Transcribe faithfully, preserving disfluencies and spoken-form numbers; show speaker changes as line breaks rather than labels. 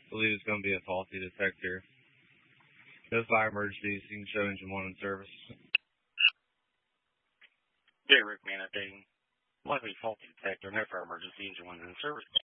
Believe it's going to be a faulty detector. No fire emergencies. You can show engine one in service.
J. Rick Man updating. Likely faulty detector. No fire emergency. Engine one in service.